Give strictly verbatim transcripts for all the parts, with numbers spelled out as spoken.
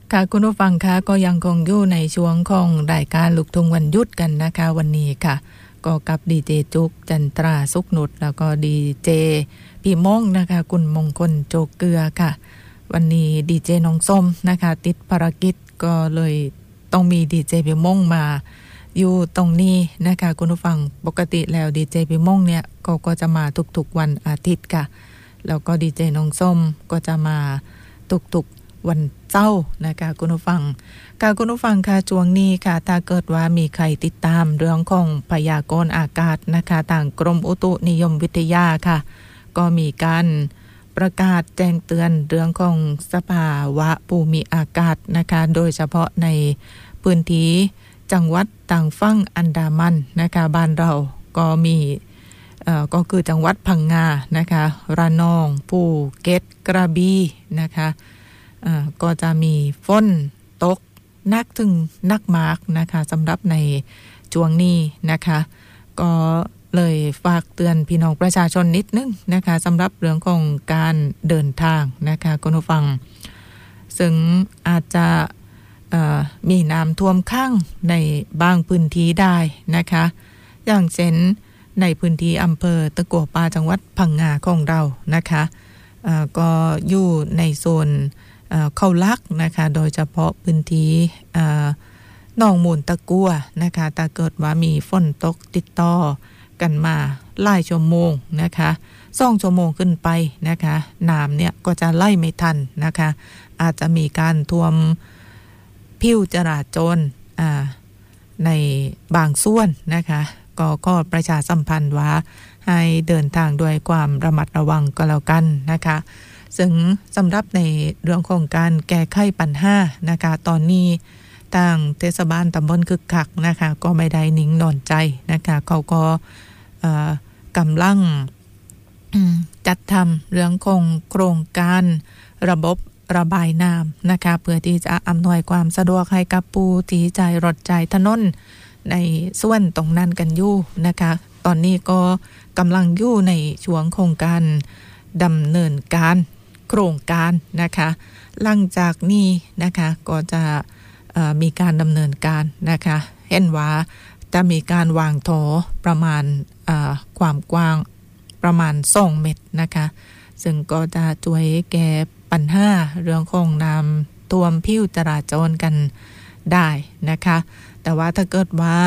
ค่ะคุณผู้ฟังคะก็ยังคงอยู่ในช่วงของรายการลูกทุ่งวันหยุดกันนะคะวันนี้ค่ะก็กับดีเจจุกจันตราสุขนุชแล้วก็ดีเจพี่มงนะคะคุณมงคลโจเกลือค่ะวันนี้ดีเจน้องส้มนะคะติดภารกิจก็เลยต้องมีดีเจพี่มงมาอยู่ตรงนี้นะคะคุณผู้ฟังปกติแล้วดีเจพี่มงเนี่ยก็ก็จะมาทุกๆวันอาทิตย์ค่ะแล้วก็ดีเจน้องส้มก็จะมาทุกๆวันเจ้านะคะคุณผู้ฟังค่ะคุณผู้ฟังค่ะช่วงนี้ค่ะถ้าเกิดว่ามีใครติดตามเรื่องของพยากรณ์อากาศนะคะทางกรมอุตุนิยมวิทยาค่ะก็มีการประกาศแจ้งเตือนเรื่องของสภาวะภูมิอากาศนะคะโดยเฉพาะในพื้นที่จังหวัดต่างฝั่งอันดามันนะคะบ้านเราก็มีเอ่อก็คือจังหวัดพังงานะคะระนองภูเก็ตกระบี่นะคะเอ่อก็จะมีฝนตกหนักถึงหนักมากนะคะสำหรับในช่วงนี้นะคะก็เลยฝากเตือนพี่น้องประชาชนนิดนึงนะคะสำหรับเรื่องของการเดินทางนะคะคุณผู้ฟังซึ่งอาจจะมีน้ำท่วมขังในบางพื้นที่ได้นะคะอย่างเช่นในพื้นที่อำเภอตะกัวป่าจังหวัดพังงาของเรานะคะก็อยู่ในโซนเขาลักนะคะโดยเฉพาะพื้นที่หนองมูลตะกัวนะคะถ้าเกิดว่ามีฝนตกติดต่อกันมาหลายชั่วโมงนะคะสองชั่วโมงขึ้นไปนะคะน้ำเนี่ยก็จะไล่ไม่ทันนะคะอาจจะมีการท่วมผิวจราจรในบางส่วนนะคะก็ก็ประชาสัมพันธ์ว่าให้เดินทางด้วยความระมัดระวังก็แล้วกันนะคะซึ่งสำหรับในเรื่องของการแก้ไขปัญหานะคะตอนนี้ทางเทศบาลตำบลคึกคักนะคะก็ไม่ได้นิ่งนอนใจนะคะเขาก็กำลังจัดทำเรื่องของโครงการระบบระบายน้ำนะคะเพื่อที่จะอำนวยความสะดวกให้กับผู้ที่ใช้รถใช้ถนนในส่วนตรงนั้นกันอยู่นะคะตอนนี้ก็กำลังอยู่ในช่วงโครงการดำเนินการโครงการนะคะหลังจากนี้นะคะก็จะมีการดำเนินการนะคะเห็นว่าจะมีการวางท่อประมาณความกว้างประมาณสองเมตรนะคะซึ่งก็จะช่วยแก้ปัญหาเรื่องของน้ำท่วมผิวจราจรกันได้นะคะแต่ว่าถ้าเกิดว่า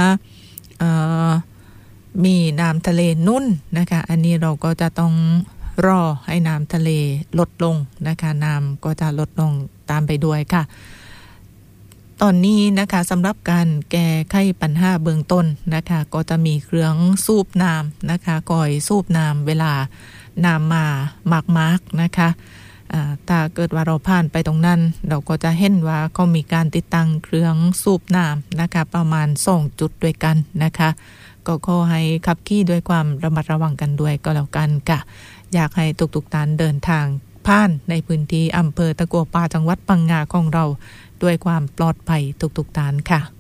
มีน้ำทะเลนุ่นนะคะอันนี้เราก็จะต้องรอให้น้ำทะเลลดลงนะคะน้ำก็จะลดลงตามไปด้วยค่ะตอนนี้นะคะสำหรับการแก้ไขปัญหาเบื้องต้นนะคะก็จะมีเครื่องสูบน้ำนะคะก่อยสูบน้ำเวลาน้ำมามากๆนะคะถ้าเกิดว่าเราผ่านไปตรงนั้นเราก็จะเห็นว่าเขามีการติดตั้งเครื่องสูบน้ำนะคะประมาณสองจุดด้วยกันนะคะก็ขอให้ขับขี่ด้วยความระมัดระวังกันด้วยก็แล้วกันค่ะอยากให้ทุกๆท่านเดินทางผ่านในพื้นที่อำเภอตะกัวป่าจังหวัดพังงาของเราด้วยความปลอดภัยทุกๆท่านค่ะ